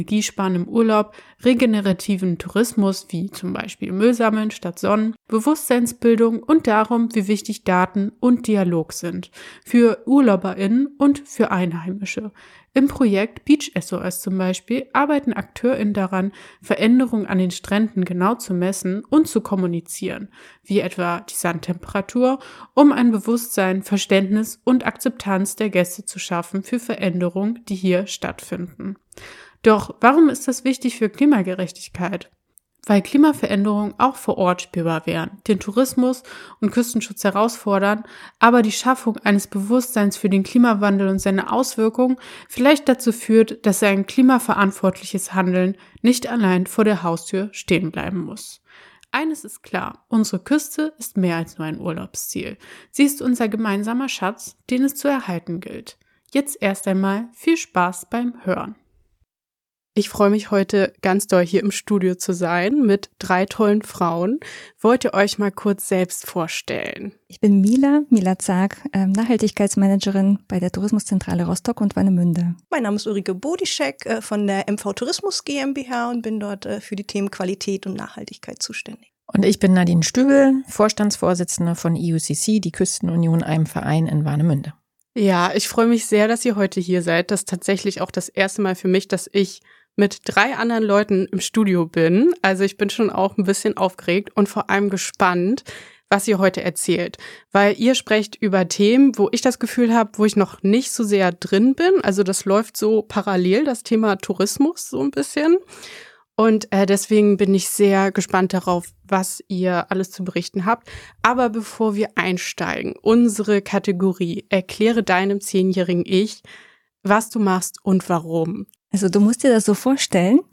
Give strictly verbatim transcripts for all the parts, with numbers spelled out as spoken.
Energiesparen im Urlaub, regenerativen Tourismus wie zum Beispiel Müll sammeln statt Sonnen, Bewusstseinsbildung und darum, wie wichtig Daten und Dialog sind für UrlauberInnen und für Einheimische. Im Projekt Beach S O S zum Beispiel arbeiten AkteurInnen daran, Veränderungen an den Stränden genau zu messen und zu kommunizieren, wie etwa die Sandtemperatur, um ein Bewusstsein, Verständnis und Akzeptanz der Gäste zu schaffen für Veränderungen, die hier stattfinden. Doch warum ist das wichtig für Klimagerechtigkeit? Weil Klimaveränderungen auch vor Ort spürbar wären, den Tourismus und Küstenschutz herausfordern, aber die Schaffung eines Bewusstseins für den Klimawandel und seine Auswirkungen vielleicht dazu führt, dass ein klimaverantwortliches Handeln nicht allein vor der Haustür stehen bleiben muss. Eines ist klar, unsere Küste ist mehr als nur ein Urlaubsziel. Sie ist unser gemeinsamer Schatz, den es zu erhalten gilt. Jetzt erst einmal viel Spaß beim Hören. Ich freue mich heute ganz doll hier im Studio zu sein mit drei tollen Frauen. Wollt ihr euch mal kurz selbst vorstellen? Ich bin Mila, Mila Zag, Nachhaltigkeitsmanagerin bei der Tourismuszentrale Rostock und Warnemünde. Mein Name ist Ulrike Bodischek von der M V Tourismus GmbH und bin dort für die Themen Qualität und Nachhaltigkeit zuständig. Und ich bin Nadine Stübel, Vorstandsvorsitzende von I U C C, die Küstenunion, einem Verein in Warnemünde. Ja, ich freue mich sehr, dass ihr heute hier seid. Das ist tatsächlich auch das erste Mal für mich, dass ich mit drei anderen Leuten im Studio bin. Also ich bin schon auch ein bisschen aufgeregt und vor allem gespannt, was ihr heute erzählt. Weil ihr sprecht über Themen, wo ich das Gefühl habe, wo ich noch nicht so sehr drin bin. Also das läuft so parallel, das Thema Tourismus so ein bisschen. Und äh, deswegen bin ich sehr gespannt darauf, was ihr alles zu berichten habt. Aber bevor wir einsteigen, unsere Kategorie, erkläre deinem zehnjährigen Ich, was du machst und warum. Also du musst dir das so vorstellen,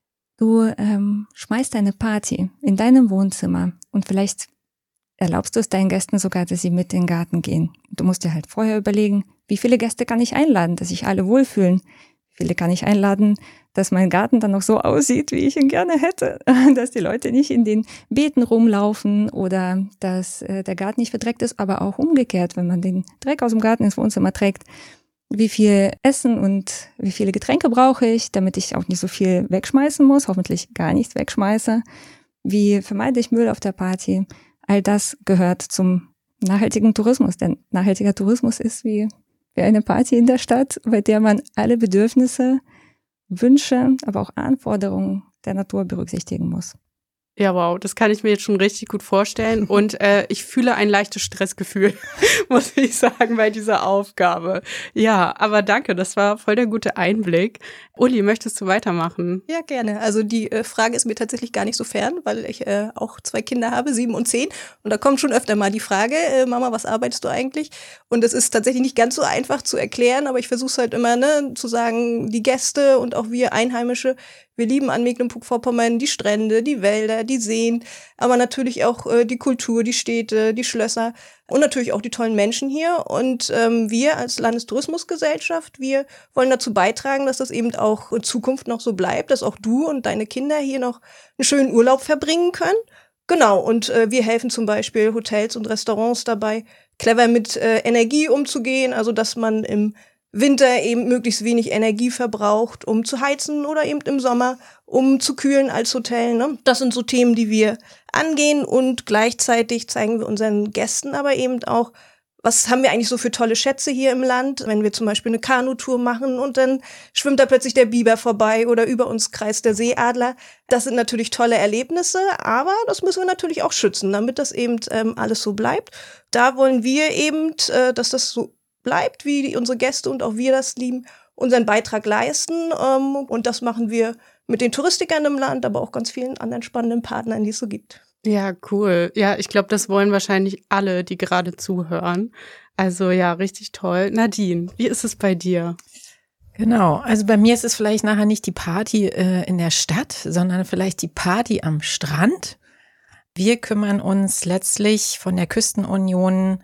du ähm, schmeißt eine Party in deinem Wohnzimmer und vielleicht erlaubst du es deinen Gästen sogar, dass sie mit in den Garten gehen. Du musst dir halt vorher überlegen, wie viele Gäste kann ich einladen, dass sich alle wohlfühlen. Wie viele kann ich einladen, dass mein Garten dann noch so aussieht, wie ich ihn gerne hätte. Dass die Leute nicht in den Beeten rumlaufen oder dass äh, der Garten nicht verdreckt ist, aber auch umgekehrt, wenn man den Dreck aus dem Garten ins Wohnzimmer trägt. Wie viel Essen und wie viele Getränke brauche ich, damit ich auch nicht so viel wegschmeißen muss, hoffentlich gar nichts wegschmeiße. Wie vermeide ich Müll auf der Party? All das gehört zum nachhaltigen Tourismus, denn nachhaltiger Tourismus ist wie, wie eine Party in der Stadt, bei der man alle Bedürfnisse, Wünsche, aber auch Anforderungen der Natur berücksichtigen muss. Ja, wow, das kann ich mir jetzt schon richtig gut vorstellen und äh, ich fühle ein leichtes Stressgefühl, muss ich sagen, bei dieser Aufgabe. Ja, aber danke, das war voll der gute Einblick. Uli, möchtest du weitermachen? Ja, gerne. Also die äh, Frage ist mir tatsächlich gar nicht so fern, weil ich äh, auch zwei Kinder habe, sieben und zehn. Und da kommt schon öfter mal die Frage, äh, Mama, was arbeitest du eigentlich? Und es ist tatsächlich nicht ganz so einfach zu erklären, aber ich versuche es halt immer, ne, zu sagen, die Gäste und auch wir Einheimische, wir lieben an Mecklenburg-Vorpommern die Strände, die Wälder, die Seen, aber natürlich auch äh, die Kultur, die Städte, die Schlösser und natürlich auch die tollen Menschen hier. Und ähm, wir als Landestourismusgesellschaft, wir wollen dazu beitragen, dass das eben auch in Zukunft noch so bleibt, dass auch du und deine Kinder hier noch einen schönen Urlaub verbringen können. Genau, und äh, wir helfen zum Beispiel Hotels und Restaurants dabei, clever mit äh, Energie umzugehen, also dass man im Winter eben möglichst wenig Energie verbraucht, um zu heizen oder eben im Sommer, um zu kühlen als Hotel. Ne? Das sind so Themen, die wir angehen und gleichzeitig zeigen wir unseren Gästen aber eben auch, was haben wir eigentlich so für tolle Schätze hier im Land, wenn wir zum Beispiel eine Kanutour machen und dann schwimmt da plötzlich der Biber vorbei oder über uns kreist der Seeadler. Das sind natürlich tolle Erlebnisse, aber das müssen wir natürlich auch schützen, damit das eben ähm, alles so bleibt. Da wollen wir eben, äh, dass das so bleibt, wie die, unsere Gäste und auch wir das lieben, unseren Beitrag leisten. Ähm, und das machen wir mit den Touristikern im Land, aber auch ganz vielen anderen spannenden Partnern, die es so gibt. Ja, cool. Ja, ich glaube, das wollen wahrscheinlich alle, die gerade zuhören. Also ja, richtig toll. Nadine, wie ist es bei dir? Genau, also bei mir ist es vielleicht nachher nicht die Party äh, in der Stadt, sondern vielleicht die Party am Strand. Wir kümmern uns letztlich von der Küstenunion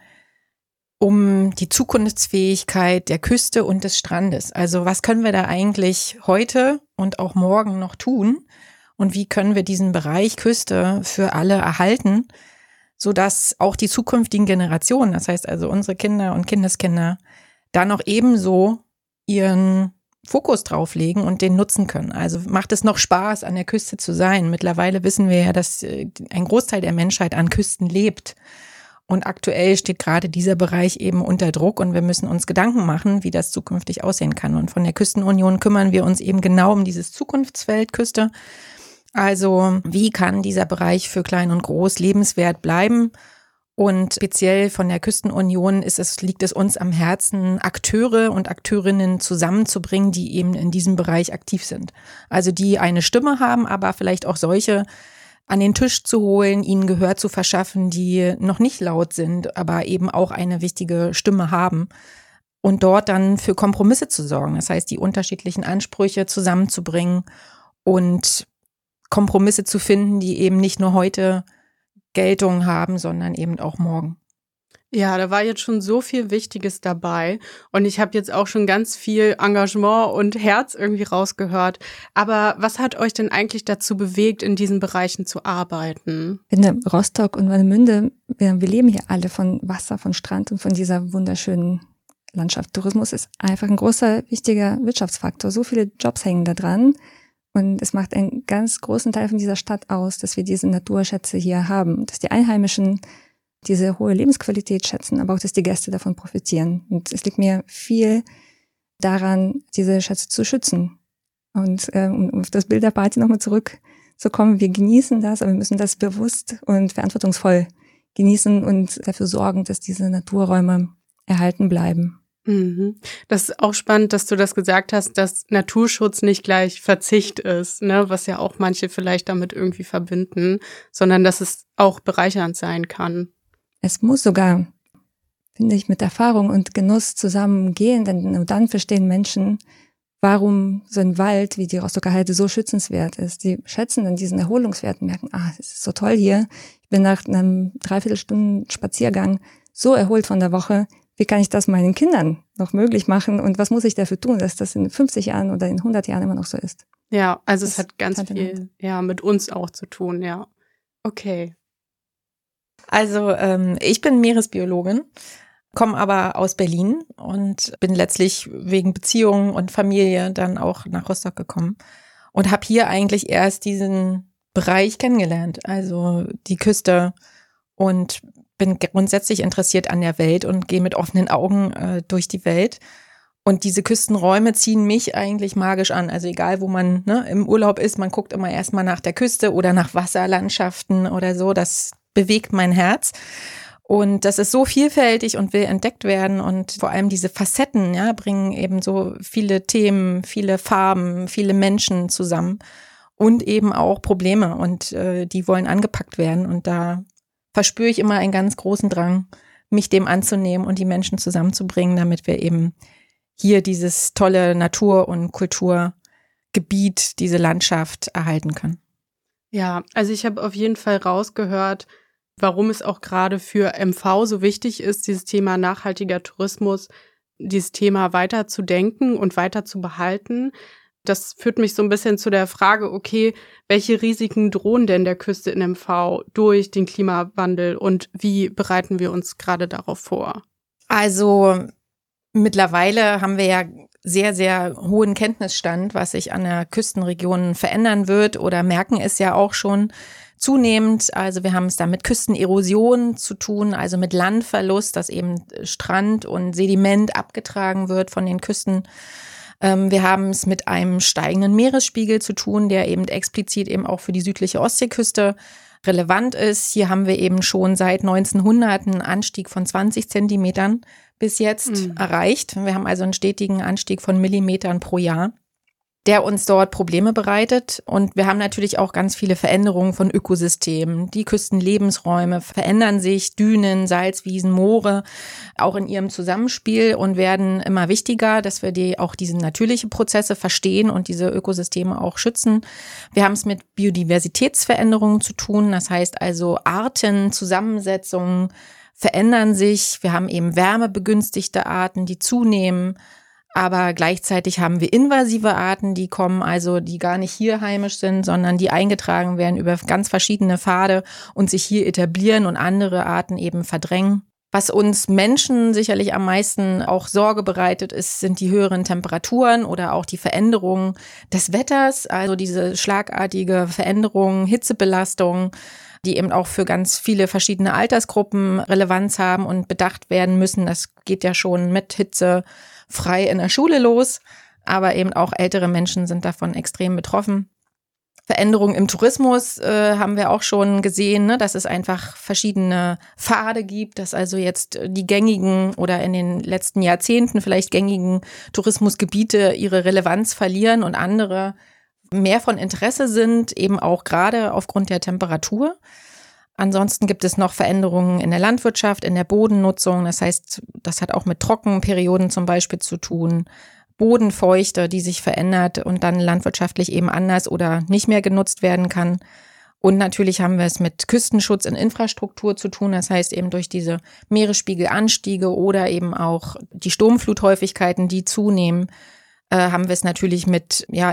um die Zukunftsfähigkeit der Küste und des Strandes. Also was können wir da eigentlich heute und auch morgen noch tun? Und wie können wir diesen Bereich Küste für alle erhalten, sodass auch die zukünftigen Generationen, das heißt also unsere Kinder und Kindeskinder, da noch ebenso ihren Fokus drauf legen und den nutzen können. Also macht es noch Spaß, an der Küste zu sein. Mittlerweile wissen wir ja, dass ein Großteil der Menschheit an Küsten lebt. Und aktuell steht gerade dieser Bereich eben unter Druck und wir müssen uns Gedanken machen, wie das zukünftig aussehen kann. Und von der Küstenunion kümmern wir uns eben genau um dieses Zukunftsfeld Küste. Also wie kann dieser Bereich für Klein und Groß lebenswert bleiben? Und speziell von der Küstenunion ist es, liegt es uns am Herzen, Akteure und Akteurinnen zusammenzubringen, die eben in diesem Bereich aktiv sind. Also die eine Stimme haben, aber vielleicht auch solche an den Tisch zu holen, ihnen Gehör zu verschaffen, die noch nicht laut sind, aber eben auch eine wichtige Stimme haben. Und dort dann für Kompromisse zu sorgen. Das heißt, die unterschiedlichen Ansprüche zusammenzubringen und Kompromisse zu finden, die eben nicht nur heute Geltung haben, sondern eben auch morgen. Ja, da war jetzt schon so viel Wichtiges dabei und ich habe jetzt auch schon ganz viel Engagement und Herz irgendwie rausgehört. Aber was hat euch denn eigentlich dazu bewegt, in diesen Bereichen zu arbeiten? Ich finde, Rostock und Warnemünde, wir, wir leben hier alle von Wasser, von Strand und von dieser wunderschönen Landschaft. Tourismus ist einfach ein großer, wichtiger Wirtschaftsfaktor. So viele Jobs hängen da dran. Und es macht einen ganz großen Teil von dieser Stadt aus, dass wir diese Naturschätze hier haben, dass die Einheimischen diese hohe Lebensqualität schätzen, aber auch, dass die Gäste davon profitieren. Und es liegt mir viel daran, diese Schätze zu schützen. Und äh, um auf das Bild der Party nochmal zurückzukommen, wir genießen das, aber wir müssen das bewusst und verantwortungsvoll genießen und dafür sorgen, dass diese Naturräume erhalten bleiben. Mhm. Das ist auch spannend, dass du das gesagt hast, dass Naturschutz nicht gleich Verzicht ist, ne, was ja auch manche vielleicht damit irgendwie verbinden, sondern dass es auch bereichernd sein kann. Es muss sogar, finde ich, mit Erfahrung und Genuss zusammengehen, denn nur dann verstehen Menschen, warum so ein Wald wie die Rostocker Heide so schützenswert ist. Die schätzen dann diesen Erholungswert und merken, ah, es ist so toll hier. Ich bin nach einem Dreiviertelstunden Spaziergang so erholt von der Woche. Wie kann ich das meinen Kindern noch möglich machen und was muss ich dafür tun, dass das in fünfzig Jahren oder in hundert Jahren immer noch so ist? Ja, also das es hat ganz viel ja mit uns auch zu tun, ja. Okay. Also ähm, ich bin Meeresbiologin, komme aber aus Berlin und bin letztlich wegen Beziehungen und Familie dann auch nach Rostock gekommen und habe hier eigentlich erst diesen Bereich kennengelernt, also die Küste, und bin grundsätzlich interessiert an der Welt und gehe mit offenen Augen äh, durch die Welt. Und diese Küstenräume ziehen mich eigentlich magisch an. Also egal, wo man ne, im Urlaub ist, man guckt immer erstmal nach der Küste oder nach Wasserlandschaften oder so. Das bewegt mein Herz. Und das ist so vielfältig und will entdeckt werden. Und vor allem diese Facetten ja, bringen eben so viele Themen, viele Farben, viele Menschen zusammen und eben auch Probleme. Und äh, die wollen angepackt werden. Und da verspüre ich immer einen ganz großen Drang, mich dem anzunehmen und die Menschen zusammenzubringen, damit wir eben hier dieses tolle Natur- und Kulturgebiet, diese Landschaft erhalten können. Ja, also ich habe auf jeden Fall rausgehört, warum es auch gerade für M V so wichtig ist, dieses Thema nachhaltiger Tourismus, dieses Thema weiter zu denken und weiter zu behalten. Das führt mich so ein bisschen zu der Frage, okay, welche Risiken drohen denn der Küste in M V durch den Klimawandel und wie bereiten wir uns gerade darauf vor? Also mittlerweile haben wir ja sehr, sehr hohen Kenntnisstand, was sich an der Küstenregion verändern wird oder merken es ja auch schon zunehmend. Also wir haben es da mit Küstenerosion zu tun, also mit Landverlust, dass eben Strand und Sediment abgetragen wird von den Küsten. Wir haben es mit einem steigenden Meeresspiegel zu tun, der eben explizit eben auch für die südliche Ostseeküste relevant ist. Hier haben wir eben schon seit neunzehnhundert einen Anstieg von zwanzig Zentimetern bis jetzt mhm. erreicht. Wir haben also einen stetigen Anstieg von Millimetern pro Jahr, der uns dort Probleme bereitet. Und wir haben natürlich auch ganz viele Veränderungen von Ökosystemen. Die Küstenlebensräume verändern sich, Dünen, Salzwiesen, Moore, auch in ihrem Zusammenspiel und werden immer wichtiger, dass wir die, auch diese natürlichen Prozesse verstehen und diese Ökosysteme auch schützen. Wir haben es mit Biodiversitätsveränderungen zu tun. Das heißt also Arten, Zusammensetzungen verändern sich. Wir haben eben wärmebegünstigte Arten, die zunehmen. Aber gleichzeitig haben wir invasive Arten, die kommen, also die gar nicht hier heimisch sind, sondern die eingetragen werden über ganz verschiedene Pfade und sich hier etablieren und andere Arten eben verdrängen. Was uns Menschen sicherlich am meisten auch Sorge bereitet, ist, sind die höheren Temperaturen oder auch die Veränderungen des Wetters, also diese schlagartige Veränderung, Hitzebelastung, die eben auch für ganz viele verschiedene Altersgruppen Relevanz haben und bedacht werden müssen. Das geht ja schon mit Hitze frei in der Schule los, aber eben auch ältere Menschen sind davon extrem betroffen. Veränderungen im Tourismus äh, haben wir auch schon gesehen, ne, dass es einfach verschiedene Pfade gibt, dass also jetzt die gängigen oder in den letzten Jahrzehnten vielleicht gängigen Tourismusgebiete ihre Relevanz verlieren und andere mehr von Interesse sind, eben auch gerade aufgrund der Temperatur. Ansonsten gibt es noch Veränderungen in der Landwirtschaft, in der Bodennutzung. Das heißt, das hat auch mit Trockenperioden zum Beispiel zu tun. Bodenfeuchte, die sich verändert und dann landwirtschaftlich eben anders oder nicht mehr genutzt werden kann. Und natürlich haben wir es mit Küstenschutz in Infrastruktur zu tun. Das heißt eben durch diese Meeresspiegelanstiege oder eben auch die Sturmfluthäufigkeiten, die zunehmen, äh, haben wir es natürlich mit ja,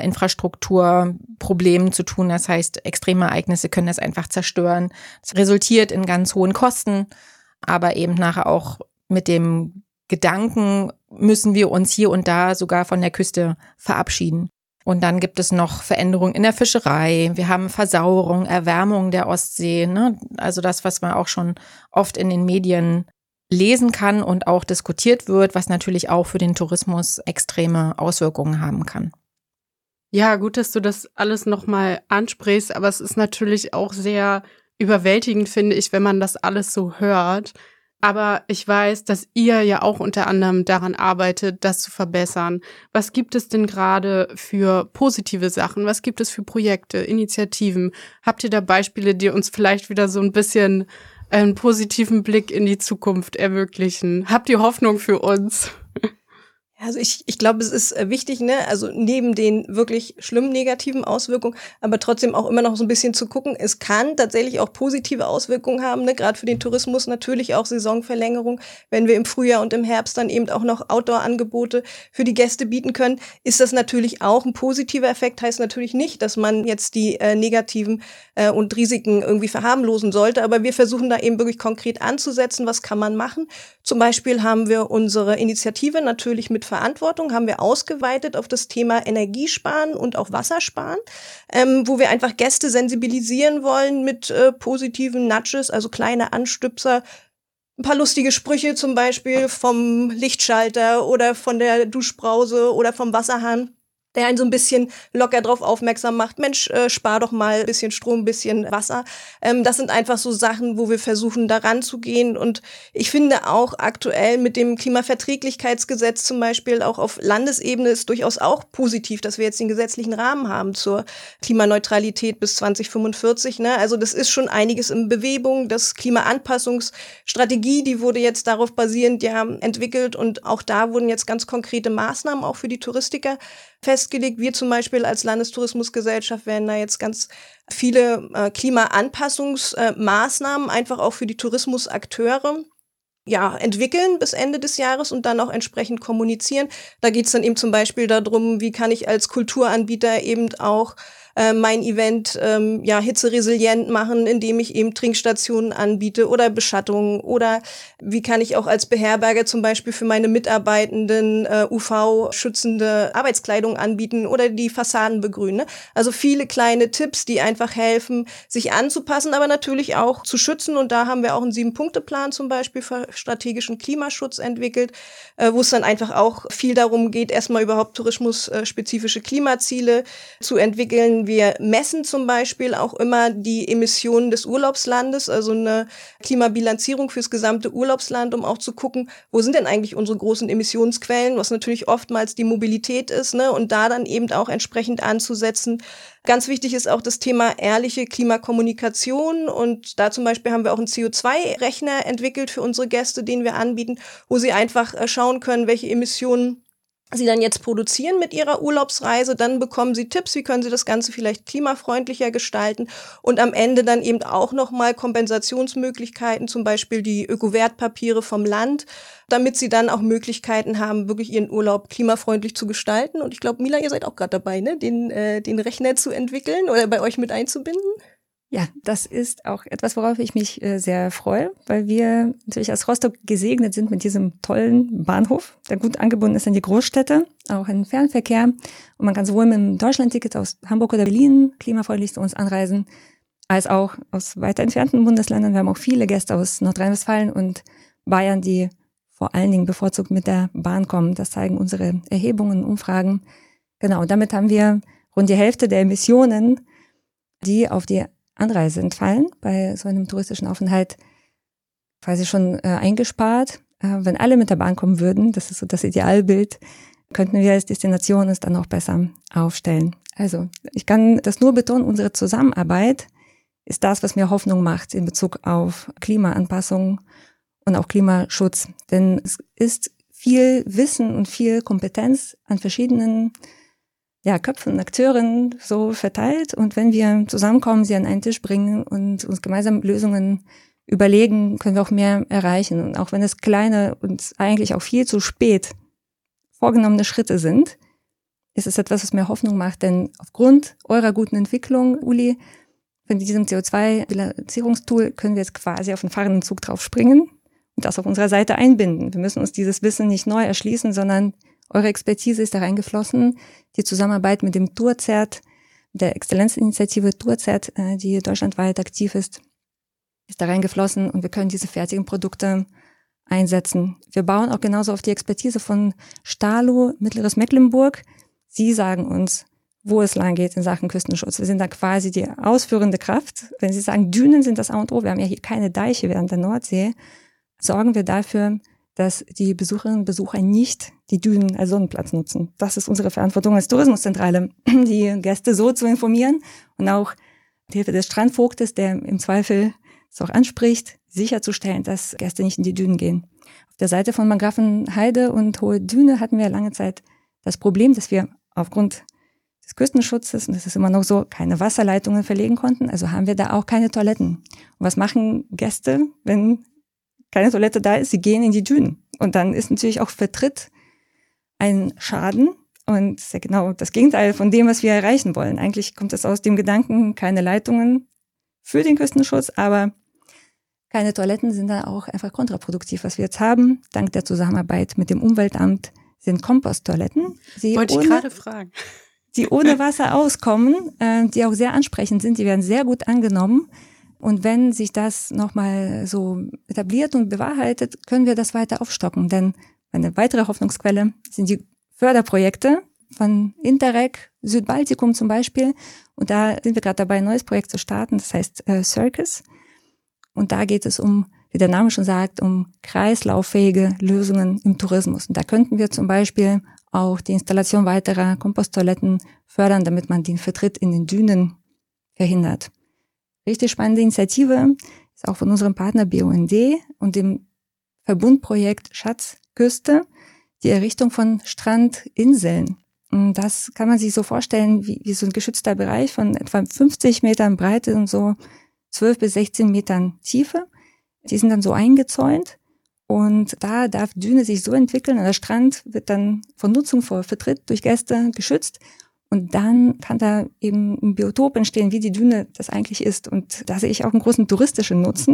Infrastrukturproblemen zu tun. Das heißt, extreme Ereignisse können das einfach zerstören. Das resultiert in ganz hohen Kosten, aber eben nachher auch mit dem Gedanken müssen wir uns hier und da sogar von der Küste verabschieden. Und dann gibt es noch Veränderungen in der Fischerei. Wir haben Versauerung, Erwärmung der Ostsee, ne? Also das, was man auch schon oft in den Medien lesen kann und auch diskutiert wird, was natürlich auch für den Tourismus extreme Auswirkungen haben kann. Ja, gut, dass du das alles nochmal ansprichst, aber es ist natürlich auch sehr überwältigend, finde ich, wenn man das alles so hört. Aber ich weiß, dass ihr ja auch unter anderem daran arbeitet, das zu verbessern. Was gibt es denn gerade für positive Sachen? Was gibt es für Projekte, Initiativen? Habt ihr da Beispiele, die uns vielleicht wieder so ein bisschen einen positiven Blick in die Zukunft ermöglichen? Habt ihr Hoffnung für uns? Also ich, ich glaube, es ist wichtig, ne, also neben den wirklich schlimmen negativen Auswirkungen, aber trotzdem auch immer noch so ein bisschen zu gucken, es kann tatsächlich auch positive Auswirkungen haben, ne, gerade für den Tourismus natürlich auch Saisonverlängerung, wenn wir im Frühjahr und im Herbst dann eben auch noch Outdoor-Angebote für die Gäste bieten können, ist das natürlich auch ein positiver Effekt, heißt natürlich nicht, dass man jetzt die äh, negativen äh, und Risiken irgendwie verharmlosen sollte, aber wir versuchen da eben wirklich konkret anzusetzen, was kann man machen. Zum Beispiel haben wir unsere Initiative natürlich mit Verantwortung haben wir ausgeweitet auf das Thema Energiesparen und auch Wassersparen, ähm, wo wir einfach Gäste sensibilisieren wollen mit äh, positiven Nudges, also kleine Anstupser, ein paar lustige Sprüche zum Beispiel vom Lichtschalter oder von der Duschbrause oder vom Wasserhahn, der einen so ein bisschen locker drauf aufmerksam macht, Mensch, äh, spar doch mal ein bisschen Strom, ein bisschen Wasser. Ähm, das sind einfach so Sachen, wo wir versuchen, da ranzugehen. Und ich finde auch aktuell mit dem Klimaverträglichkeitsgesetz zum Beispiel auch auf Landesebene ist durchaus auch positiv, dass wir jetzt den gesetzlichen Rahmen haben zur Klimaneutralität bis zwanzig fünfundvierzig. Ne? Also das ist schon einiges in Bewegung. Das Klimaanpassungsstrategie, die wurde jetzt darauf basierend ja entwickelt und auch da wurden jetzt ganz konkrete Maßnahmen auch für die Touristiker festgelegt. Wir zum Beispiel als Landestourismusgesellschaft werden da jetzt ganz viele äh, Klimaanpassungsmaßnahmen äh, einfach auch für die Tourismusakteure ja, entwickeln bis Ende des Jahres und dann auch entsprechend kommunizieren. Da geht es dann eben zum Beispiel darum, wie kann ich als Kulturanbieter eben auch äh, mein Event ähm, ja hitzeresilient machen, indem ich eben Trinkstationen anbiete oder Beschattungen oder wie kann ich auch als Beherberger zum Beispiel für meine Mitarbeitenden äh, U V-schützende Arbeitskleidung anbieten oder die Fassaden begrünen. Ne? Also viele kleine Tipps, die einfach helfen, sich anzupassen, aber natürlich auch zu schützen und da haben wir auch einen Sieben-Punkte-Plan zum Beispiel für strategischen Klimaschutz entwickelt, äh, wo es dann einfach auch viel darum geht, erstmal überhaupt tourismusspezifische Klimaziele zu entwickeln. Wir messen zum Beispiel auch immer die Emissionen des Urlaubslandes, also eine Klimabilanzierung fürs gesamte Urlaubsland, um auch zu gucken, wo sind denn eigentlich unsere großen Emissionsquellen, was natürlich oftmals die Mobilität ist, ne, und da dann eben auch entsprechend anzusetzen. Ganz wichtig ist auch das Thema ehrliche Klimakommunikation und da zum Beispiel haben wir auch einen C O zwei Rechner entwickelt für unsere Gäste, den wir anbieten, wo sie einfach schauen können, welche Emissionen Sie dann jetzt produzieren mit ihrer Urlaubsreise, dann bekommen sie Tipps, wie können sie das Ganze vielleicht klimafreundlicher gestalten und am Ende dann eben auch nochmal Kompensationsmöglichkeiten, zum Beispiel die Öko-Wertpapiere vom Land, damit sie dann auch Möglichkeiten haben, wirklich ihren Urlaub klimafreundlich zu gestalten. Und ich glaube, Mila, ihr seid auch gerade dabei, ne, den, äh, den Rechner zu entwickeln oder bei euch mit einzubinden. Ja, das ist auch etwas, worauf ich mich äh, sehr freue, weil wir natürlich als Rostock gesegnet sind mit diesem tollen Bahnhof, der gut angebunden ist an die Großstädte, auch in den Fernverkehr. Und man kann sowohl mit dem Deutschlandticket aus Hamburg oder Berlin klimafreundlich zu uns anreisen, als auch aus weiter entfernten Bundesländern. Wir haben auch viele Gäste aus Nordrhein-Westfalen und Bayern, die vor allen Dingen bevorzugt mit der Bahn kommen. Das zeigen unsere Erhebungen, Umfragen. Genau, damit haben wir rund die Hälfte der Emissionen, die auf die Anreise entfallen, bei so einem touristischen Aufenthalt quasi schon äh, eingespart. Äh, wenn alle mit der Bahn kommen würden, das ist so das Idealbild, könnten wir als Destination uns dann auch besser aufstellen. Also ich kann das nur betonen, unsere Zusammenarbeit ist das, was mir Hoffnung macht in Bezug auf Klimaanpassung und auch Klimaschutz. Denn es ist viel Wissen und viel Kompetenz an verschiedenen ja, Köpfen, Akteuren so verteilt. Und wenn wir zusammenkommen, sie an einen Tisch bringen und uns gemeinsam Lösungen überlegen, können wir auch mehr erreichen. Und auch wenn es kleine und eigentlich auch viel zu spät vorgenommene Schritte sind, ist es etwas, was mir Hoffnung macht. Denn aufgrund eurer guten Entwicklung, Uli, mit diesem C O zwei Bilanzierungstool können wir jetzt quasi auf den fahrenden Zug drauf springen und das auf unserer Seite einbinden. Wir müssen uns dieses Wissen nicht neu erschließen, sondern eure Expertise ist da reingeflossen. Die Zusammenarbeit mit dem Tourzert, der Exzellenzinitiative Tourzert, die deutschlandweit aktiv ist, ist da reingeflossen und wir können diese fertigen Produkte einsetzen. Wir bauen auch genauso auf die Expertise von Stalo, Mittleres Mecklenburg. Sie sagen uns, wo es lang geht in Sachen Küstenschutz. Wir sind da quasi die ausführende Kraft. Wenn Sie sagen, Dünen sind das A und O, wir haben ja hier keine Deiche während der Nordsee, sorgen wir dafür, dass die Besucherinnen und Besucher nicht die Dünen als Sonnenplatz nutzen. Das ist unsere Verantwortung als Tourismuszentrale, die Gäste so zu informieren und auch die Hilfe des Strandvogtes, der im Zweifel es auch anspricht, sicherzustellen, dass Gäste nicht in die Dünen gehen. Auf der Seite von Markgrafenheide und Hohe Düne hatten wir lange Zeit das Problem, dass wir aufgrund des Küstenschutzes, und das ist immer noch so, keine Wasserleitungen verlegen konnten. Also haben wir da auch keine Toiletten. Und was machen Gäste, wenn keine Toilette da ist? Sie gehen in die Dünen. Und dann ist natürlich auch Vertritt ein Schaden. Und das ist ja genau das Gegenteil von dem, was wir erreichen wollen. Eigentlich kommt es aus dem Gedanken, keine Leitungen für den Küstenschutz, aber keine Toiletten sind dann auch einfach kontraproduktiv. Was wir jetzt haben, dank der Zusammenarbeit mit dem Umweltamt, sind Komposttoiletten. Wollte ich gerade fragen. Die ohne Wasser auskommen, äh, die auch sehr ansprechend sind, die werden sehr gut angenommen. Und wenn sich das nochmal so etabliert und bewahrheitet, können wir das weiter aufstocken. Denn eine weitere Hoffnungsquelle sind die Förderprojekte von Interreg, Südbaltikum zum Beispiel. Und da sind wir gerade dabei, ein neues Projekt zu starten, das heißt äh, Circus. Und da geht es um, wie der Name schon sagt, um kreislauffähige Lösungen im Tourismus. Und da könnten wir zum Beispiel auch die Installation weiterer Komposttoiletten fördern, damit man den Vertritt in den Dünen verhindert. Richtig spannende Initiative ist auch von unserem Partner B U N D und dem Verbundprojekt Schatzküste, die Errichtung von Strandinseln. Und das kann man sich so vorstellen, wie, wie so ein geschützter Bereich von etwa fünfzig Metern Breite und so zwölf bis sechzehn Metern Tiefe. Die sind dann so eingezäunt. Und da darf Düne sich so entwickeln, und der Strand wird dann von Nutzung vor Vertritt durch Gäste geschützt. Und dann kann da eben ein Biotop entstehen, wie die Düne das eigentlich ist. Und da sehe ich auch einen großen touristischen Nutzen,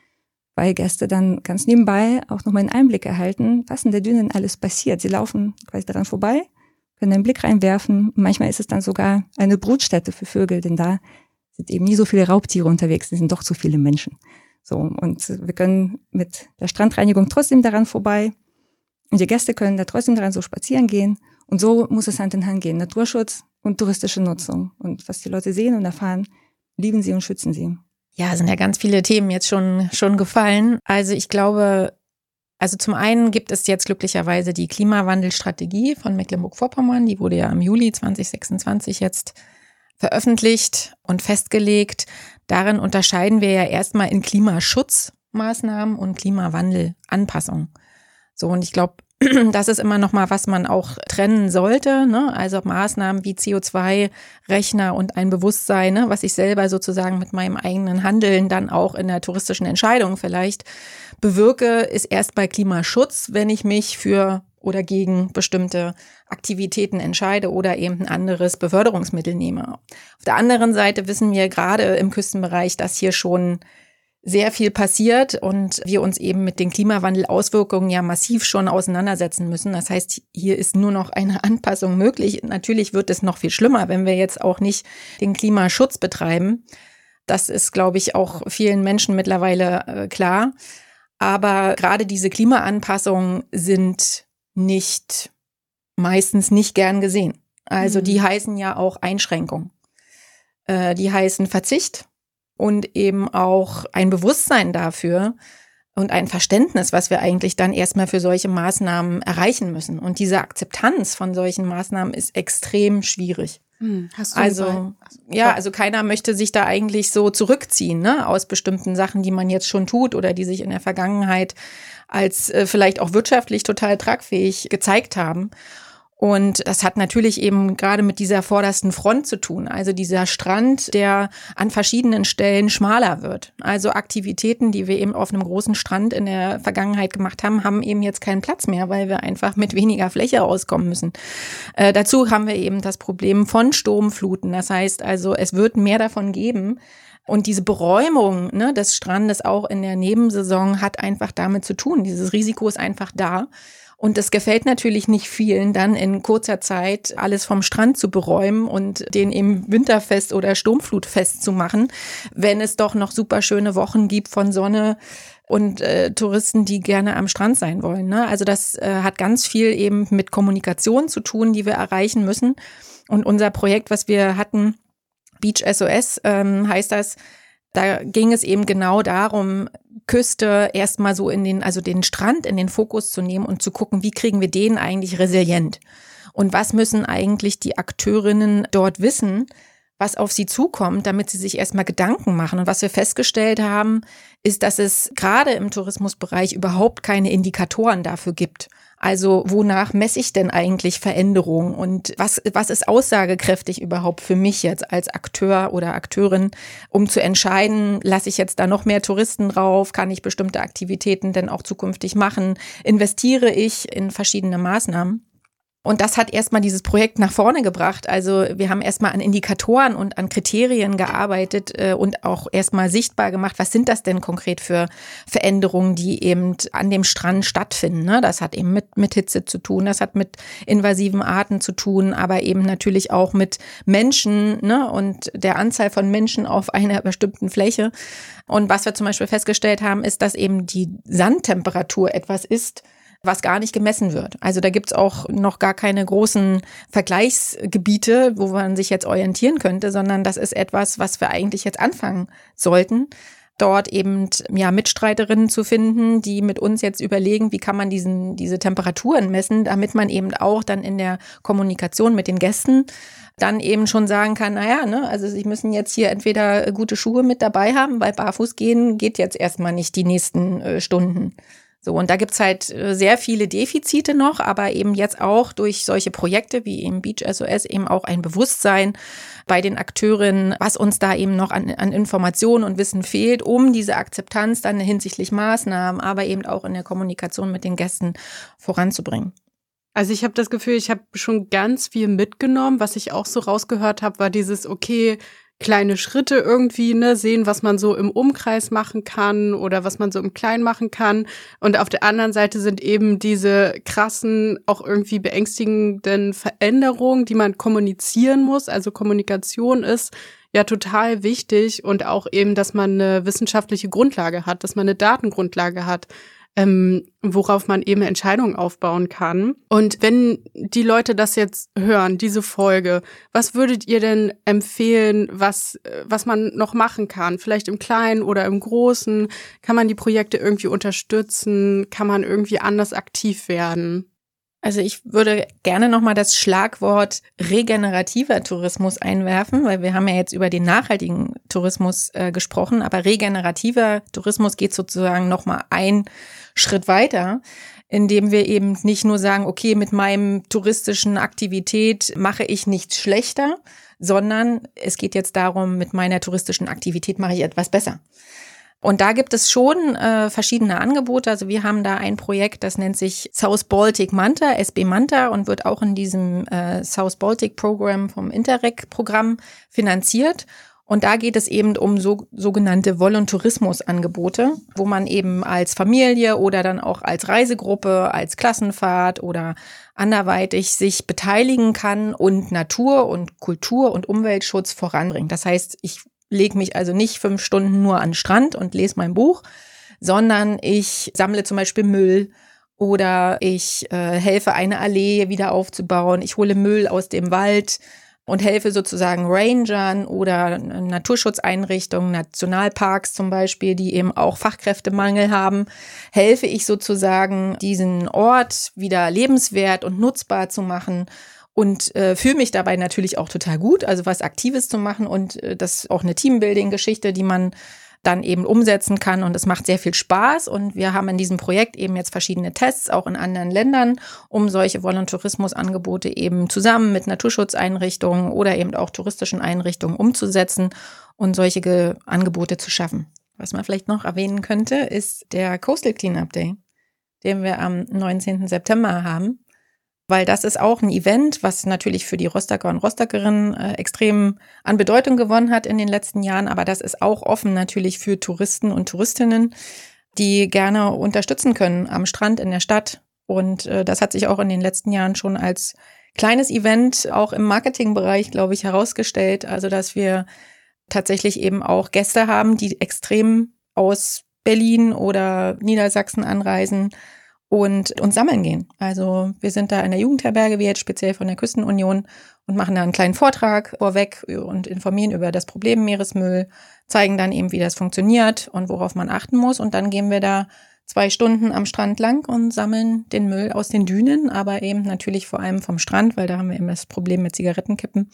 weil Gäste dann ganz nebenbei auch nochmal einen Einblick erhalten, was in der Düne alles passiert. Sie laufen quasi daran vorbei, können einen Blick reinwerfen. Und manchmal ist es dann sogar eine Brutstätte für Vögel, denn da sind eben nie so viele Raubtiere unterwegs, es sind doch zu viele Menschen. So, und wir können mit der Strandreinigung trotzdem daran vorbei. Und die Gäste können da trotzdem daran so spazieren gehen. Und so muss es Hand in Hand gehen. Naturschutz und touristische Nutzung. Und was die Leute sehen und erfahren, lieben sie und schützen sie. Ja, sind ja ganz viele Themen jetzt schon, schon gefallen. Also ich glaube, also zum einen gibt es jetzt glücklicherweise die Klimawandelstrategie von Mecklenburg-Vorpommern. Die wurde ja im Juli zwanzig sechsundzwanzig jetzt veröffentlicht und festgelegt. Darin unterscheiden wir ja erstmal in Klimaschutzmaßnahmen und Klimawandelanpassung. So, und ich glaube, das ist immer noch mal, was man auch trennen sollte, ne? Also Maßnahmen wie C O zwei Rechner und ein Bewusstsein, ne? Was ich selber sozusagen mit meinem eigenen Handeln dann auch in der touristischen Entscheidung vielleicht bewirke, ist erst bei Klimaschutz, wenn ich mich für oder gegen bestimmte Aktivitäten entscheide oder eben ein anderes Beförderungsmittel nehme. Auf der anderen Seite wissen wir gerade im Küstenbereich, dass hier schon sehr viel passiert und wir uns eben mit den Klimawandelauswirkungen ja massiv schon auseinandersetzen müssen. Das heißt, hier ist nur noch eine Anpassung möglich. Natürlich wird es noch viel schlimmer, wenn wir jetzt auch nicht den Klimaschutz betreiben. Das ist, glaube ich, auch vielen Menschen mittlerweile äh, klar. Aber gerade diese Klimaanpassungen sind nicht, meistens nicht gern gesehen. Also mhm. die heißen ja auch Einschränkung. Äh, die heißen Verzicht. Und eben auch ein Bewusstsein dafür und ein Verständnis, was wir eigentlich dann erstmal für solche Maßnahmen erreichen müssen. Und diese Akzeptanz von solchen Maßnahmen ist extrem schwierig. Hm, hast du also, ja, also keiner möchte sich da eigentlich so zurückziehen, ne, aus bestimmten Sachen, die man jetzt schon tut oder die sich in der Vergangenheit als äh, vielleicht auch wirtschaftlich total tragfähig gezeigt haben. Und das hat natürlich eben gerade mit dieser vordersten Front zu tun, also dieser Strand, der an verschiedenen Stellen schmaler wird. Also Aktivitäten, die wir eben auf einem großen Strand in der Vergangenheit gemacht haben, haben eben jetzt keinen Platz mehr, weil wir einfach mit weniger Fläche auskommen müssen. Äh, dazu haben wir eben das Problem von Sturmfluten. Das heißt also, es wird mehr davon geben. Und diese Beräumung, ne, des Strandes auch in der Nebensaison hat einfach damit zu tun. Dieses Risiko ist einfach da. Und es gefällt natürlich nicht vielen, dann in kurzer Zeit alles vom Strand zu beräumen und den eben winterfest oder sturmflutfest zu machen, wenn es doch noch super schöne Wochen gibt von Sonne und äh, Touristen, die gerne am Strand sein wollen. Ne? Also das äh, hat ganz viel eben mit Kommunikation zu tun, die wir erreichen müssen. Und unser Projekt, was wir hatten, Beach S O S ähm, heißt das, da ging es eben genau darum, Küste erstmal so in den, also den Strand in den Fokus zu nehmen und zu gucken, wie kriegen wir den eigentlich resilient? Und was müssen eigentlich die Akteurinnen dort wissen, was auf sie zukommt, damit sie sich erstmal Gedanken machen. Und was wir festgestellt haben, ist, dass es gerade im Tourismusbereich überhaupt keine Indikatoren dafür gibt. Also wonach messe ich denn eigentlich Veränderungen und was, was ist aussagekräftig überhaupt für mich jetzt als Akteur oder Akteurin, um zu entscheiden, lasse ich jetzt da noch mehr Touristen drauf, kann ich bestimmte Aktivitäten denn auch zukünftig machen, investiere ich in verschiedene Maßnahmen. Und das hat erstmal dieses Projekt nach vorne gebracht. Also wir haben erstmal an Indikatoren und an Kriterien gearbeitet äh, und auch erstmal sichtbar gemacht, was sind das denn konkret für Veränderungen, die eben an dem Strand stattfinden. Ne? Das hat eben mit, mit Hitze zu tun, das hat mit invasiven Arten zu tun, aber eben natürlich auch mit Menschen, ne? Und der Anzahl von Menschen auf einer bestimmten Fläche. Und was wir zum Beispiel festgestellt haben, ist, dass eben die Sandtemperatur etwas ist, was gar nicht gemessen wird. Also da gibt's auch noch gar keine großen Vergleichsgebiete, wo man sich jetzt orientieren könnte, sondern das ist etwas, was wir eigentlich jetzt anfangen sollten, dort eben ja Mitstreiterinnen zu finden, die mit uns jetzt überlegen, wie kann man diesen diese Temperaturen messen, damit man eben auch dann in der Kommunikation mit den Gästen dann eben schon sagen kann, naja, ne, also sie müssen jetzt hier entweder gute Schuhe mit dabei haben, weil barfuß gehen geht jetzt erstmal nicht die nächsten äh, Stunden. So, und da gibt's halt sehr viele Defizite noch, aber eben jetzt auch durch solche Projekte wie eben Beach S O S eben auch ein Bewusstsein bei den Akteurinnen, was uns da eben noch an, an Informationen und Wissen fehlt, um diese Akzeptanz dann hinsichtlich Maßnahmen, aber eben auch in der Kommunikation mit den Gästen voranzubringen. Also ich habe das Gefühl, ich habe schon ganz viel mitgenommen. Was ich auch so rausgehört habe, war dieses, okay, kleine Schritte irgendwie, ne, sehen, was man so im Umkreis machen kann oder was man so im Kleinen machen kann. Und auf der anderen Seite sind eben diese krassen, auch irgendwie beängstigenden Veränderungen, die man kommunizieren muss. Also Kommunikation ist ja total wichtig und auch eben, dass man eine wissenschaftliche Grundlage hat, dass man eine Datengrundlage hat, ähm, worauf man eben Entscheidungen aufbauen kann. Und wenn die Leute das jetzt hören, diese Folge, was würdet ihr denn empfehlen, was, was man noch machen kann? Vielleicht im Kleinen oder im Großen? Kann man die Projekte irgendwie unterstützen? Kann man irgendwie anders aktiv werden? Also ich würde gerne nochmal das Schlagwort regenerativer Tourismus einwerfen, weil wir haben ja jetzt über den nachhaltigen Tourismus äh, gesprochen, aber regenerativer Tourismus geht sozusagen nochmal einen Schritt weiter, indem wir eben nicht nur sagen, okay, mit meinem touristischen Aktivität mache ich nichts schlechter, sondern es geht jetzt darum, mit meiner touristischen Aktivität mache ich etwas besser. Und da gibt es schon äh, verschiedene Angebote. Also wir haben da ein Projekt, das nennt sich South Baltic Manta, S B Manta, und wird auch in diesem äh, South Baltic Program vom Interreg-Programm finanziert. Und da geht es eben um so, sogenannte Volontourismus-Angebote, wo man eben als Familie oder dann auch als Reisegruppe, als Klassenfahrt oder anderweitig sich beteiligen kann und Natur- und Kultur- und Umweltschutz voranbringt. Das heißt, ich lege mich also nicht fünf Stunden nur an den Strand und lese mein Buch, sondern ich sammle zum Beispiel Müll oder ich äh, helfe, eine Allee wieder aufzubauen. Ich hole Müll aus dem Wald und helfe sozusagen Rangern oder Naturschutzeinrichtungen, Nationalparks zum Beispiel, die eben auch Fachkräftemangel haben, helfe ich sozusagen, diesen Ort wieder lebenswert und nutzbar zu machen. Und äh, fühle mich dabei natürlich auch total gut, also was Aktives zu machen, und äh, das ist auch eine Teambuilding-Geschichte, die man dann eben umsetzen kann, und es macht sehr viel Spaß, und wir haben in diesem Projekt eben jetzt verschiedene Tests, auch in anderen Ländern, um solche Volontourismusangebote eben zusammen mit Naturschutzeinrichtungen oder eben auch touristischen Einrichtungen umzusetzen und solche Ge- Angebote zu schaffen. Was man vielleicht noch erwähnen könnte, ist der Coastal Cleanup Day, den wir am neunzehnten September haben. Weil das ist auch ein Event, was natürlich für die Rostocker und Rostockerinnen äh, extrem an Bedeutung gewonnen hat in den letzten Jahren. Aber das ist auch offen natürlich für Touristen und Touristinnen, die gerne unterstützen können am Strand in der Stadt. Und äh, das hat sich auch in den letzten Jahren schon als kleines Event auch im Marketingbereich, glaube ich, herausgestellt. Also dass wir tatsächlich eben auch Gäste haben, die extrem aus Berlin oder Niedersachsen anreisen und uns sammeln gehen. Also wir sind da in der Jugendherberge, wie jetzt speziell von der Küstenunion, und machen da einen kleinen Vortrag vorweg und informieren über das Problem Meeresmüll, zeigen dann eben, wie das funktioniert und worauf man achten muss. Und dann gehen wir da zwei Stunden am Strand lang und sammeln den Müll aus den Dünen, aber eben natürlich vor allem vom Strand, weil da haben wir eben das Problem mit Zigarettenkippen.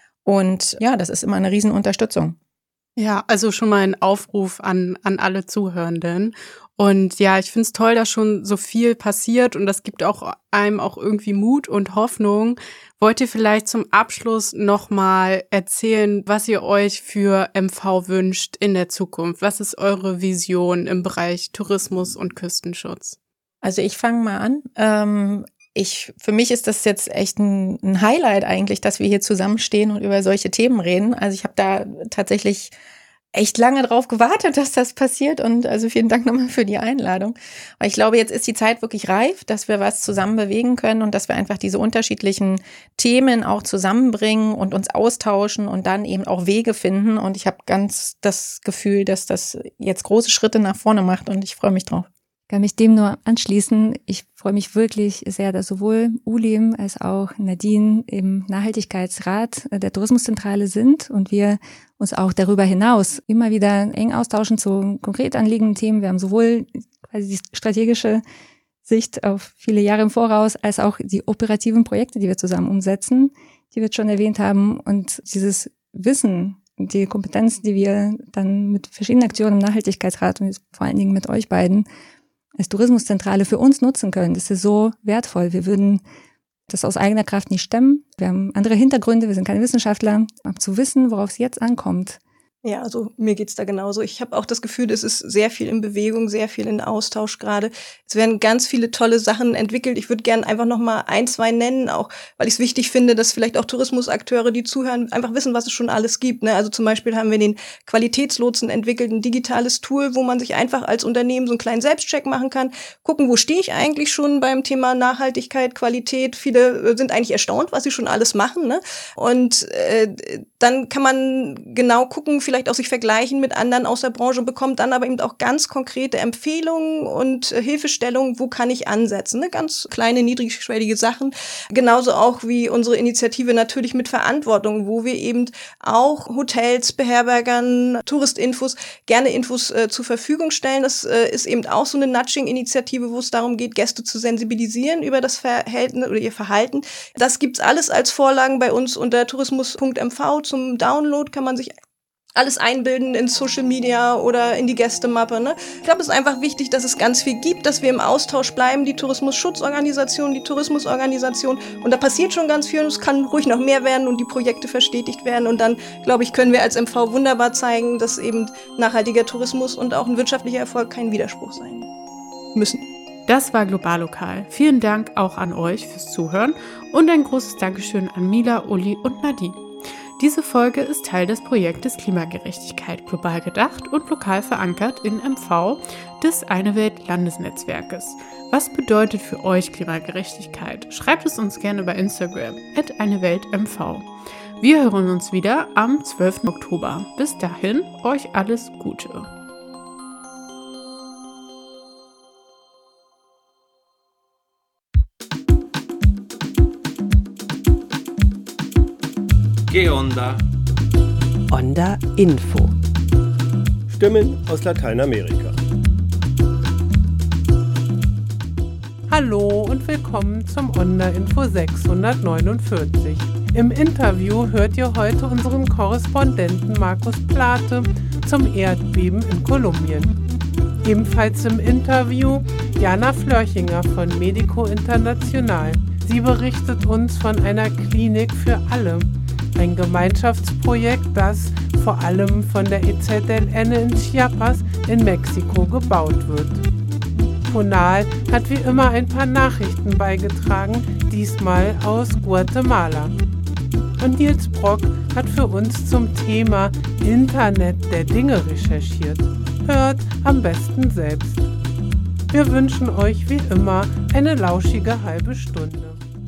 Und ja, das ist immer eine Riesenunterstützung. Ja, also schon mal ein Aufruf an, an alle Zuhörenden. Und ja, ich finde es toll, dass schon so viel passiert, und das gibt auch einem auch irgendwie Mut und Hoffnung. Wollt ihr vielleicht zum Abschluss nochmal erzählen, was ihr euch für M V wünscht in der Zukunft? Was ist eure Vision im Bereich Tourismus und Küstenschutz? Also ich fange mal an. Ähm Ich, für mich ist das jetzt echt ein, ein Highlight eigentlich, dass wir hier zusammenstehen und über solche Themen reden. Also ich habe da tatsächlich echt lange drauf gewartet, dass das passiert, und also vielen Dank nochmal für die Einladung. Weil ich glaube, jetzt ist die Zeit wirklich reif, dass wir was zusammen bewegen können und dass wir einfach diese unterschiedlichen Themen auch zusammenbringen und uns austauschen und dann eben auch Wege finden. Und ich habe ganz das Gefühl, dass das jetzt große Schritte nach vorne macht, und ich freue mich drauf. Ich kann mich dem nur anschließen. Ich freue mich wirklich sehr, dass sowohl Uli als auch Nadine im Nachhaltigkeitsrat der Tourismuszentrale sind und wir uns auch darüber hinaus immer wieder eng austauschen zu konkret anliegenden Themen. Wir haben sowohl quasi die strategische Sicht auf viele Jahre im Voraus als auch die operativen Projekte, die wir zusammen umsetzen, die wir schon erwähnt haben, und dieses Wissen, die Kompetenz, die wir dann mit verschiedenen Aktionen im Nachhaltigkeitsrat und vor allen Dingen mit euch beiden als Tourismuszentrale für uns nutzen können. Das ist so wertvoll. Wir würden das aus eigener Kraft nicht stemmen. Wir haben andere Hintergründe, wir sind keine Wissenschaftler. Aber zu wissen, worauf es jetzt ankommt. Ja, also mir geht's da genauso. Ich habe auch das Gefühl, es ist sehr viel in Bewegung, sehr viel in Austausch gerade. Es werden ganz viele tolle Sachen entwickelt. Ich würde gerne einfach noch mal ein, zwei nennen, auch weil ich es wichtig finde, dass vielleicht auch Tourismusakteure, die zuhören, einfach wissen, was es schon alles gibt. Ne? Also zum Beispiel haben wir den Qualitätslotsen entwickelt, ein digitales Tool, wo man sich einfach als Unternehmen so einen kleinen Selbstcheck machen kann, gucken, wo stehe ich eigentlich schon beim Thema Nachhaltigkeit, Qualität. Viele sind eigentlich erstaunt, was sie schon alles machen. Ne? Und äh, dann kann man genau gucken, vielleicht auch sich vergleichen mit anderen aus der Branche, und bekommt dann aber eben auch ganz konkrete Empfehlungen und äh, Hilfestellungen, wo kann ich ansetzen. Ne? Ganz kleine, niedrigschwellige Sachen. Genauso auch wie unsere Initiative natürlich mit Verantwortung, wo wir eben auch Hotels, Beherbergern, Touristinfos gerne Infos äh, zur Verfügung stellen. Das äh, ist eben auch so eine Nudging-Initiative, wo es darum geht, Gäste zu sensibilisieren über das Verhältnis oder ihr Verhalten. Das gibt's alles als Vorlagen bei uns unter tourismus punkt m v zum Download, kann man sich alles einbilden in Social Media oder in die Gästemappe. Ne? Ich glaube, es ist einfach wichtig, dass es ganz viel gibt, dass wir im Austausch bleiben, die Tourismusschutzorganisation, die Tourismusorganisation. Und da passiert schon ganz viel und es kann ruhig noch mehr werden und die Projekte verstetigt werden. Und dann, glaube ich, können wir als M V wunderbar zeigen, dass eben nachhaltiger Tourismus und auch ein wirtschaftlicher Erfolg kein Widerspruch sein müssen. Das war Global Lokal. Vielen Dank auch an euch fürs Zuhören und ein großes Dankeschön an Mila, Uli und Nadine. Diese Folge ist Teil des Projektes Klimagerechtigkeit, global gedacht und lokal verankert in M V des Eine Welt Landesnetzwerkes. Was bedeutet für euch Klimagerechtigkeit? Schreibt es uns gerne bei Instagram at eine Welt M V. Wir hören uns wieder am zwölften Oktober. Bis dahin, euch alles Gute. ¿Qué onda? Onda Info. Stimmen aus Lateinamerika. Hallo und willkommen zum Onda Info sechshundertneunundvierzig. Im Interview hört ihr heute unseren Korrespondenten Markus Plate zum Erdbeben in Kolumbien. Ebenfalls im Interview Jana Flörchinger von Medico International. Sie berichtet uns von einer Klinik für alle. Ein Gemeinschaftsprojekt, das vor allem von der E Z L N in Chiapas in Mexiko gebaut wird. Ponal hat wie immer ein paar Nachrichten beigetragen, diesmal aus Guatemala. Und Nils Brock hat für uns zum Thema Internet der Dinge recherchiert. Hört am besten selbst. Wir wünschen euch wie immer eine lauschige halbe Stunde.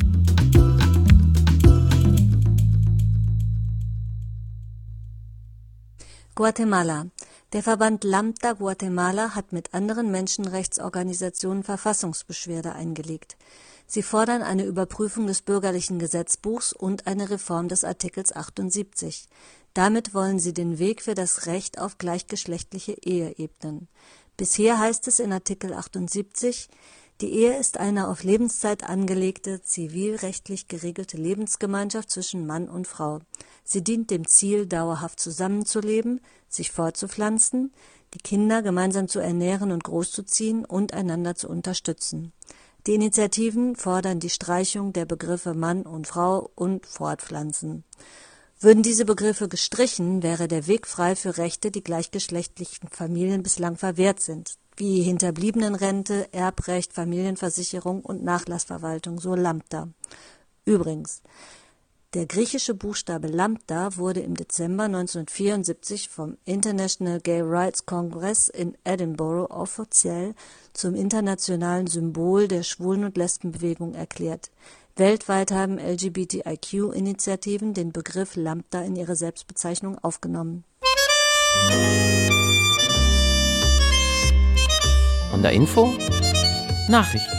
Guatemala. Der Verband Lambda Guatemala hat mit anderen Menschenrechtsorganisationen Verfassungsbeschwerde eingelegt. Sie fordern eine Überprüfung des bürgerlichen Gesetzbuchs und eine Reform des Artikels achtundsiebzig. Damit wollen sie den Weg für das Recht auf gleichgeschlechtliche Ehe ebnen. Bisher heißt es in Artikel achtundsiebzig, die Ehe ist eine auf Lebenszeit angelegte, zivilrechtlich geregelte Lebensgemeinschaft zwischen Mann und Frau. Sie dient dem Ziel, dauerhaft zusammenzuleben, sich fortzupflanzen, die Kinder gemeinsam zu ernähren und großzuziehen und einander zu unterstützen. Die Initiativen fordern die Streichung der Begriffe Mann und Frau und Fortpflanzen. Würden diese Begriffe gestrichen, wäre der Weg frei für Rechte, die gleichgeschlechtlichen Familien bislang verwehrt sind, wie Hinterbliebenenrente, Erbrecht, Familienversicherung und Nachlassverwaltung, so Lambda. Übrigens, der griechische Buchstabe Lambda wurde im Dezember neunzehnhundertvierundsiebzig vom International Gay Rights Congress in Edinburgh offiziell zum internationalen Symbol der Schwulen- und Lesbenbewegung erklärt. Weltweit haben L G B T I Q-Initiativen den Begriff Lambda in ihre Selbstbezeichnung aufgenommen. Onda Info Nachrichten.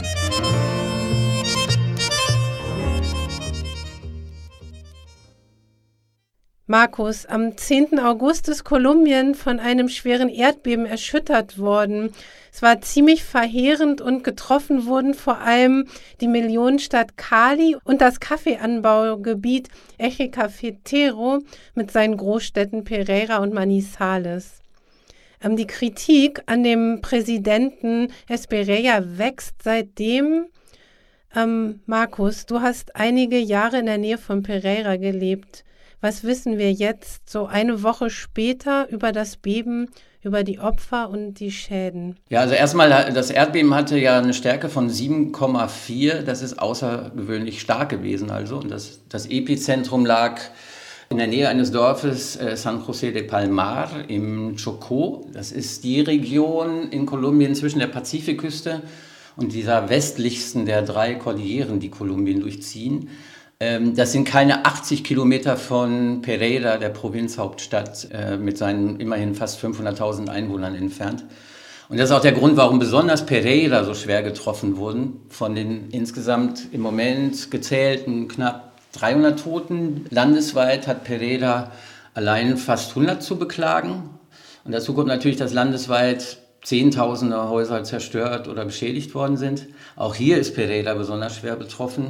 Markus, am zehnten August ist Kolumbien von einem schweren Erdbeben erschüttert worden. Es war ziemlich verheerend und getroffen wurden vor allem die Millionenstadt Cali und das Kaffeeanbaugebiet Eje Cafetero mit seinen Großstädten Pereira und Manizales. Ähm, die Kritik an dem Präsidenten Esperella wächst seitdem. Ähm, Markus, du hast einige Jahre in der Nähe von Pereira gelebt. Was wissen wir jetzt, so eine Woche später, über das Beben, über die Opfer und die Schäden? Ja, also erstmal, das Erdbeben hatte ja eine Stärke von sieben Komma vier. Das ist außergewöhnlich stark gewesen also. Und das, das Epizentrum lag in der Nähe eines Dorfes, äh, San José de Palmar im Chocó. Das ist die Region in Kolumbien zwischen der Pazifikküste und dieser westlichsten der drei Kordilleren, die Kolumbien durchziehen. Das sind keine achtzig Kilometer von Pereira, der Provinzhauptstadt, mit seinen immerhin fast fünfhunderttausend Einwohnern entfernt. Und das ist auch der Grund, warum besonders Pereira so schwer getroffen wurden. Von den insgesamt im Moment gezählten knapp dreihundert Toten landesweit hat Pereira allein fast hundert zu beklagen. Und dazu kommt natürlich, dass landesweit Zehntausende Häuser zerstört oder beschädigt worden sind. Auch hier ist Pereira besonders schwer betroffen.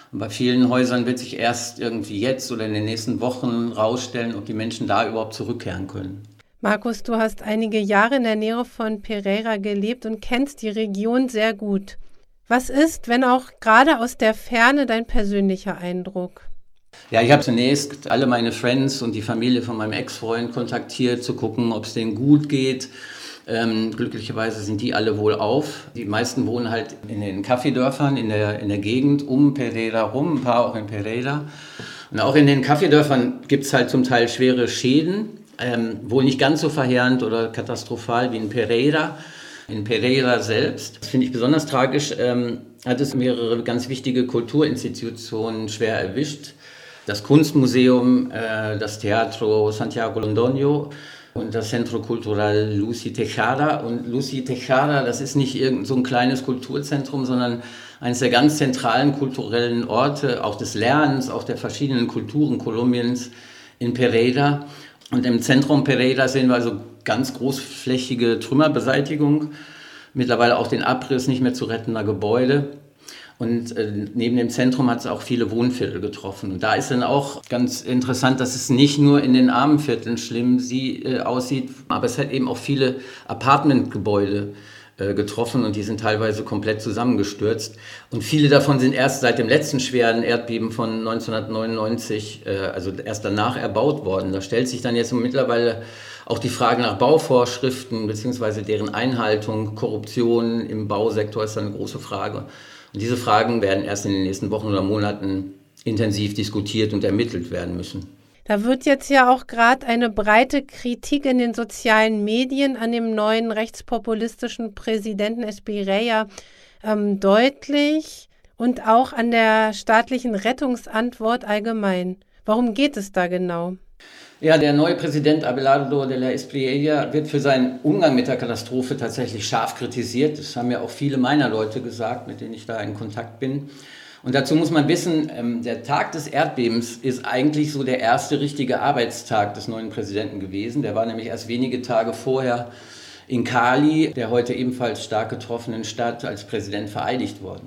Und bei vielen Häusern wird sich erst irgendwie jetzt oder in den nächsten Wochen rausstellen, ob die Menschen da überhaupt zurückkehren können. Markus, du hast einige Jahre in der Nähe von Pereira gelebt und kennst die Region sehr gut. Was ist, wenn auch gerade aus der Ferne, dein persönlicher Eindruck? Ja, ich habe zunächst alle meine Friends und die Familie von meinem Ex-Freund kontaktiert, zu gucken, ob es denen gut geht. Ähm, glücklicherweise sind die alle wohlauf. Die meisten wohnen halt in den Kaffeedörfern in der, in der Gegend um Pereira rum, ein paar auch in Pereira. Und auch in den Kaffeedörfern gibt es halt zum Teil schwere Schäden, ähm, wohl nicht ganz so verheerend oder katastrophal wie in Pereira. In Pereira selbst, das finde ich besonders tragisch, ähm, hat es mehrere ganz wichtige Kulturinstitutionen schwer erwischt. Das Kunstmuseum, äh, das Teatro Santiago Londoño und das Centro Cultural Lucy Tejada. Und Lucy Tejada, das ist nicht irgend so ein kleines Kulturzentrum, sondern eines der ganz zentralen kulturellen Orte, auch des Lernens, auch der verschiedenen Kulturen Kolumbiens in Pereira. Und im Zentrum Pereira sehen wir also ganz großflächige Trümmerbeseitigung, mittlerweile auch den Abriss nicht mehr zu rettender Gebäude. Und äh, neben dem Zentrum hat es auch viele Wohnviertel getroffen. Und da ist dann auch ganz interessant, dass es nicht nur in den armen Vierteln schlimm sie, äh, aussieht, aber es hat eben auch viele Apartmentgebäude äh, getroffen und die sind teilweise komplett zusammengestürzt. Und viele davon sind erst seit dem letzten schweren Erdbeben von neunzehnhundertneunundneunzig, äh, also erst danach erbaut worden. Da stellt sich dann jetzt mittlerweile auch die Frage nach Bauvorschriften bzw. deren Einhaltung. Korruption im Bausektor ist eine große Frage. Und diese Fragen werden erst in den nächsten Wochen oder Monaten intensiv diskutiert und ermittelt werden müssen. Da wird jetzt ja auch gerade eine breite Kritik in den sozialen Medien an dem neuen rechtspopulistischen Präsidenten Espireya ähm, deutlich und auch an der staatlichen Rettungsantwort allgemein. Warum geht es da genau? Ja, der neue Präsident Abelardo de la Espriella wird für seinen Umgang mit der Katastrophe tatsächlich scharf kritisiert. Das haben ja auch viele meiner Leute gesagt, mit denen ich da in Kontakt bin. Und dazu muss man wissen, der Tag des Erdbebens ist eigentlich so der erste richtige Arbeitstag des neuen Präsidenten gewesen. Der war nämlich erst wenige Tage vorher in Cali, der heute ebenfalls stark getroffenen Stadt, als Präsident vereidigt worden.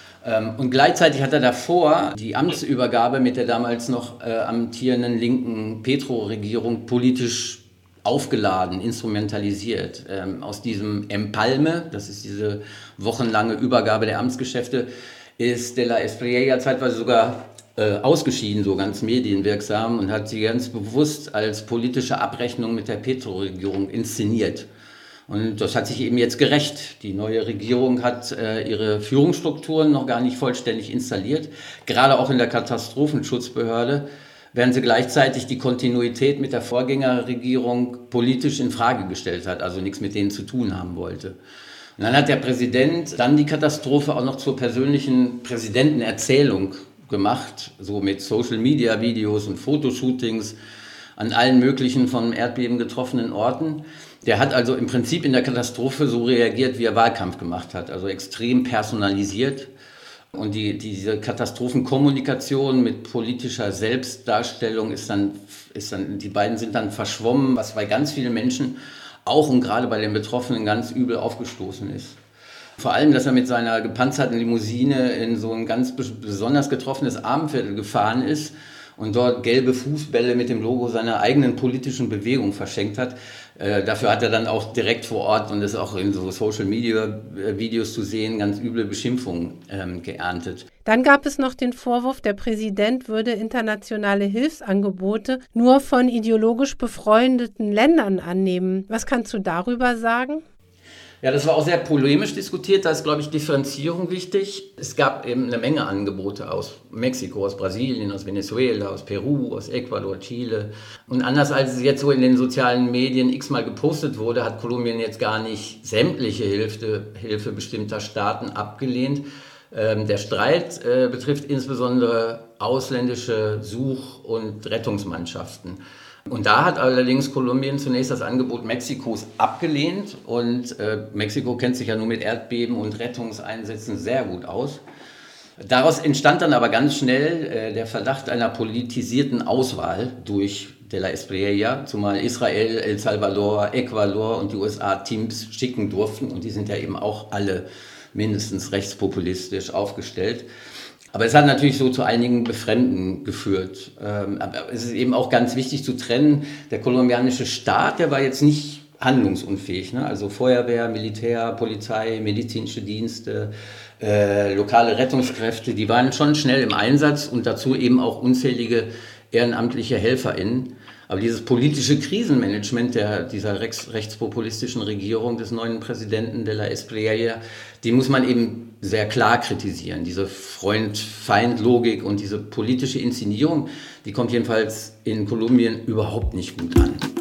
Und gleichzeitig hat er davor die Amtsübergabe mit der damals noch äh, amtierenden linken Petro-Regierung politisch aufgeladen, instrumentalisiert. Ähm, aus diesem Empalme, das ist diese wochenlange Übergabe der Amtsgeschäfte, ist de la Espriella zeitweise sogar äh, ausgeschieden, so ganz medienwirksam, und hat sie ganz bewusst als politische Abrechnung mit der Petro-Regierung inszeniert. Und das hat sich eben jetzt gerecht. Die neue Regierung hat äh, ihre Führungsstrukturen noch gar nicht vollständig installiert. Gerade auch in der Katastrophenschutzbehörde, während sie gleichzeitig die Kontinuität mit der Vorgängerregierung politisch in Frage gestellt hat, also nichts mit denen zu tun haben wollte. Und dann hat der Präsident dann die Katastrophe auch noch zur persönlichen Präsidentenerzählung gemacht, so mit Social-Media-Videos und Fotoshootings an allen möglichen vom Erdbeben getroffenen Orten. Der hat also im Prinzip in der Katastrophe so reagiert, wie er Wahlkampf gemacht hat, also extrem personalisiert. Und die, diese Katastrophenkommunikation mit politischer Selbstdarstellung ist dann, ist dann, die beiden sind dann verschwommen, was bei ganz vielen Menschen, auch und gerade bei den Betroffenen, ganz übel aufgestoßen ist. Vor allem, dass er mit seiner gepanzerten Limousine in so ein ganz besonders getroffenes Armenviertel gefahren ist und dort gelbe Fußbälle mit dem Logo seiner eigenen politischen Bewegung verschenkt hat. Äh, dafür hat er dann auch direkt vor Ort, und das ist auch in so Social-Media-Videos zu sehen, ganz üble Beschimpfungen ähm, geerntet. Dann gab es noch den Vorwurf, der Präsident würde internationale Hilfsangebote nur von ideologisch befreundeten Ländern annehmen. Was kannst du darüber sagen? Ja, das war auch sehr polemisch diskutiert. Da ist, glaube ich, Differenzierung wichtig. Es gab eben eine Menge Angebote aus Mexiko, aus Brasilien, aus Venezuela, aus Peru, aus Ecuador, Chile. Und anders als es jetzt so in den sozialen Medien x-mal gepostet wurde, hat Kolumbien jetzt gar nicht sämtliche Hilfe, Hilfe bestimmter Staaten abgelehnt. Ähm, der Streit äh, betrifft insbesondere ausländische Such- und Rettungsmannschaften. Und da hat allerdings Kolumbien zunächst das Angebot Mexikos abgelehnt, und äh, Mexiko kennt sich ja nur mit Erdbeben und Rettungseinsätzen sehr gut aus. Daraus entstand dann aber ganz schnell äh, der Verdacht einer politisierten Auswahl durch de la Espriella, zumal Israel, El Salvador, Ecuador und die U S A Teams schicken durften, und die sind ja eben auch alle mindestens rechtspopulistisch aufgestellt. Aber es hat natürlich so zu einigen Befremden geführt. Ähm, aber es ist eben auch ganz wichtig zu trennen, der kolumbianische Staat, der war jetzt nicht handlungsunfähig. Ne? Also Feuerwehr, Militär, Polizei, medizinische Dienste, äh, lokale Rettungskräfte, die waren schon schnell im Einsatz und dazu eben auch unzählige ehrenamtliche HelferInnen. Aber dieses politische Krisenmanagement der, dieser rechts, rechtspopulistischen Regierung des neuen Präsidenten de la Espriella, die muss man eben sehr klar kritisieren. Diese Freund-Feind-Logik und diese politische Inszenierung, die kommt jedenfalls in Kolumbien überhaupt nicht gut an.